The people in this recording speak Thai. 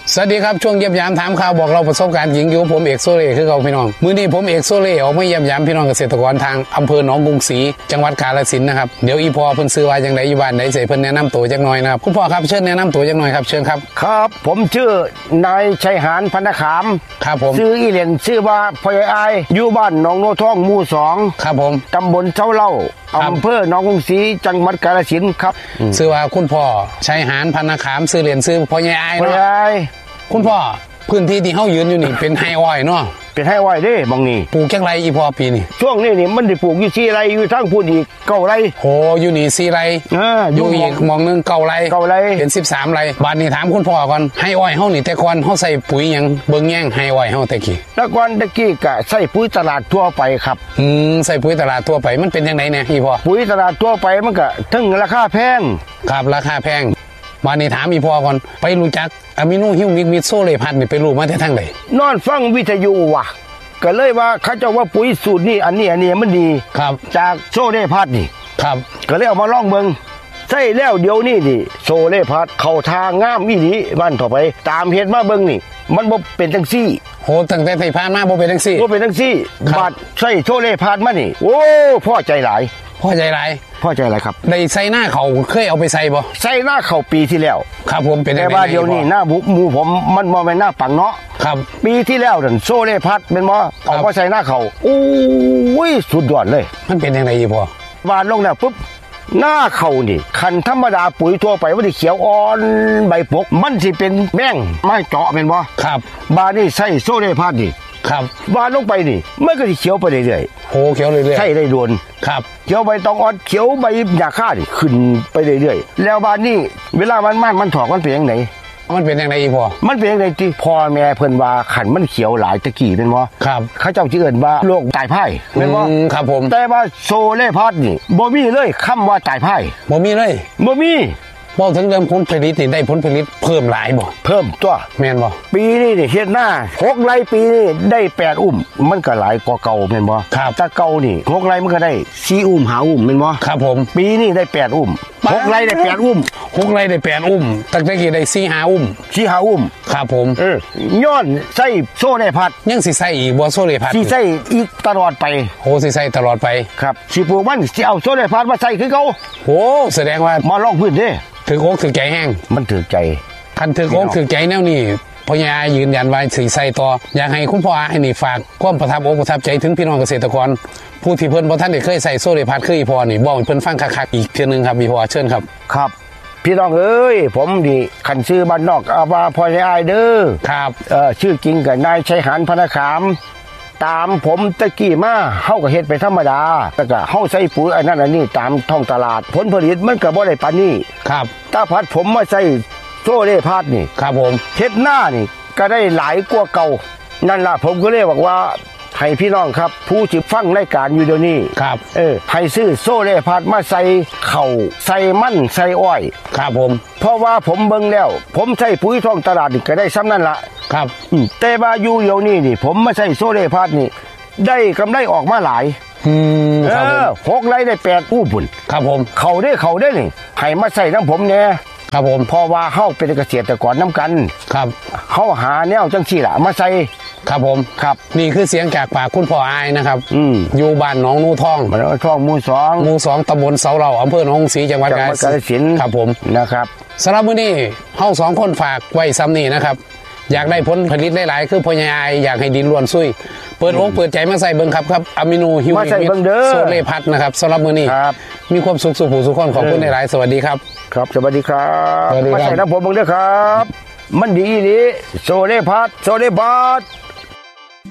สวัสดีครับช่วงเยี่ยมยามถามข่าวบอกเราประสบการณ์หญิงอยู่ผมเอกโซเล่คือเขาพี่น้องมื้อนี้ผมเอกโซเล่ออกมาเยี่ยมยามพี่น้องเกษตรกรทางอำเภอหนองกรุงศรีจังหวัดกาฬสินธุ์นะครับเดี๋ยวอีพ่อเพิ่นซื้อว่าจังไดอยู่บ้านใดใส่เพิ่นแนะนำตัวจักหน่อยนะครับคุณพ่อครับเชิญแนะนำตัวจักหน่อยครับเชิญครับครับผมชื่อนายชัยหานพันธขามครับผมชื่ออีเหรียญชื่อว่าพ่อใหญ่อายอยู่บ้านหนองโนท่องหมู่2 ครับผมตำบลเจ้าเล่าอำเภอหนองกรุงศรีจังหวัดกาฬสินธุ์ครับชื่อว่าคุณพ่อชัยหานพันธขามชื่อเหรียญชื่อพ่อใหญ่อายเนาะคุณพ่อพื้นที่ที่เฮายืนอยู่นี่เป็นไฮอ้อยเนาะเป็นไฮอ้อยเด้บางนี่ปลูกจังไรอีพ่อปีนี่ช่วงนี้นี่มันได้ปลูกอยู่4ไร่อยู่ทั้งพูดอีก9ไร่โหอยู่นี่4ไร่อยู่อีกมองนึง9ไร่เป็น13ไร่บัดนี้ถามคุณพ่อก่อนไฮอ้อยเฮานี่แต่ก่อนเฮาใส่ปุ๋ยหยังเบิ่งแย่งไฮอ้อยเฮาแต่กี้แต่ก่อนตะกี้ก็ใส่ปุ๋ยตลาดทั่วไปครับใส่ปุ๋ยตลาดทั่วไปมันเป็นจังได๋เนี่ยอีพ่อปุ๋ยตลาดทั่วไปมันก็ถึงราคาแพงครับราคาแพงมานี่ถามอีพ่อก่อนไปรู้จักอะมิโนฮิวมิกโซเลพัดนี่ไปรู้มาแต่ทางใดนอนฟังวิทยุว่ะก็เลยว่าเขาเจ้าว่าปุ๋ยสูตรนี้อันนี้มันดีครับจากโซเลพัดนี่ครับก็เลยเอามาลองเบิ่งใส่แล้วเดี๋ยวนี้นี่โซเลพัดเข้าทางงามอีหลีบ้านต่อไปตามเฮ็ดมาเบิ่งนี่มันบ่เป็นจังซี่โหตั้งแต่ผ่านมาบ่เป็นจังซี่บ่เป็นจังซี่บัดใส่โซเลพัดมานี่โอ้พอใจหลายพ่อใจหลายครับได้ใส่หน้าเขาเคยเอาไปใส่บ่ใส่หน้าเขาปีที่แล้วครับผมเป็นแต่ว่าเดี๋ยวนี้หน้าบุกหมูผมมันบ่แม่นหน้าปังเนาะครับปีที่แล้วนั่นโซเลพัดเป็นบ่เอามาใส่หน้าเขาโอ้ยสุดยอดเลยมันเป็นยังไงพ่อวานลงแล้วปุ๊บหน้าเขานี่คันธรรมดาปุ๋ยทั่วไปมันสิเขียวอ่อนใบปกมันสิเป็นแม่งไม้เจาะเป็นบ่ครับบานี่ใส่โซเลพัดนี่ครับวานลงไปนี่มันก็สิเขียวไปเรื่อยๆโหเขียวเรื่อยๆใช่ได้โดนครับเขียวใบตองอ่อนเขียวใบหญ้าคานี่ขึ้นไปเรื่อยๆแล้วบานนี่เวลามันถอกมันเป็นจังได๋มันเป็นจังได๋อีพ่อมันเป็นจังได๋ที่พ่อแม่เพิ่นว่าขันมันเขียวหลายตะกี้เป็นบ่ครับเขาเจ้าสิเอิ้นว่าโรคตายพายแม่นบ่ครับผมแต่ว่าโซเลพัดนี่บ่มีเลยคำว่าตายพายบ่มีเลยบ่มีบอกถึงเรื่องผลผลิตนี่ได้ผลผลิตเพิ่มหลายบ่เพิ่มตัวแม่นบ่ปีนี้นี่เฮ็ดหน้า6ไร่ปีนี้ได้8อุ้มมันก็หลายกว่าเก่าแม่นบ่ครับถ้าเก่านี่6ไร่มันก็ได้4อุ้ม5อุ้มแม่นบ่ครับผมปีนี้ได้8อุ้ม6ไร่ได้8อุ้ม 6ไร่ได้8อุ้มตั้งแต่กี้ได้4-5อุ้ม 4-5อุ้มครับผมย้อนใส่โซเลพัดยังสิใส่อีกบ่โซเลพัดสิใส่อีกตลอดไปโหสิใส่ตลอดไปครับสิปลูกมันสิเอาโซเลพัดมาใส่คือเก่าโหแสดงว่ามาลองพื้นเด้ถือโอ๊กถือใจแห้งมันถือใจคันถือโอ๊กถือใจแนวนี้พ่อใหญ่ยืนยันว่าสีใส่ต่ออยากให้คุณพ่อให้นี่ฝากความประทับอกประทับใจถึงพี่น้องเกษตรกรผู้ที่เพิ่นบ่ทันได้เคยใส่โซเลพัดคืออีพ่อนี่บอกเพิ่นฟังคักๆอีกเทื่อนึงครับอีพ่อเชิญครับครับพี่น้องเอ้ยผมนี่คันชื่อบ้านนอกอาว่าพ่อใหญ่เด้อครับชื่อจริงก็นายชัยหานพนขามตามผมตะกี้มาเฮาก็เฮ็ดไปธรรมดาแต่ก็เฮาใส่ปุ๋ยอันนั้นอันนี้ตามท้องตลาดผลผลิตมันก็บ่ได้ปานนี้ครับถ้าพัดผมมาใส่โซเลพัดนี่ครับผมเฮ็ดหน้านี่ก็ได้หลายกว่าเก่านั่นล่ะผมก็เลยบอกว่าให้พี่น้องครับผู้ที่ฟังรายการอยู่เดี๋ยวนี้ครับให้ซื้อโซเลพัดมาใส่ข้าวใส่มันใส่อ้อยครับผมเพราะว่าผมเบิ่งแล้วผมใส่ปุ๋ยท้องตลาดนี่ก็ได้ซ้ำนั่นละครับแต่ว่าอยู่เดี๋ยวนี้นี่ผมมาใส่โซเลพัดนี่ได้กำไรออกมาหลาย6ไร่ได้8อู้พุ่นครับผมเขาได้นี่ให้มาใส่น้ำผมแน่ครับผมเพราะว่าเฮาเป็นเกษตรกรน้ำกันครับเฮาหาแนวจังซี่ล่ะมาใส่ครับผมครับนี่คือเสียงจากปากคุณพ่ออายนะครับอยู่บ้านหนองนูทองหมู่2 ตำบลเสาเหล่าอำเภอหนองศรีจังหวัดกาฬสินธุ์ครับผมนะครับสำหรับมื้อนี้เฮา2คนฝากไว้ซ้ำนี่นะครับอยากได้ผลผลิตหลายๆคือพ่อใหญ่อายอยากให้ดินล้วนซุยเปิดอกเปิดใจมาใส่เบิ่งครับอะมิโนฮิวมิกโซเลพัดนะครับสำหรับมื้อนี้มีความสุขสุขสุขคนขอบคุณหลายๆสวัสดีครับครับสวัสดีครับมาใส่น้ำผมเบิ่งเด้อครับมันดีโซเลพัด